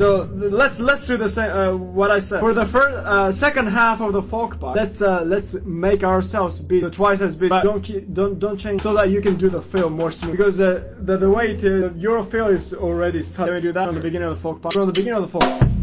So let's do the same. What I said for the second half of the folk part. Let's make ourselves be twice as big. But don't change so that you can do the fill more smooth. Because the way to your fill is already. Can we do that from the beginning of the folk part? From the beginning of the folk.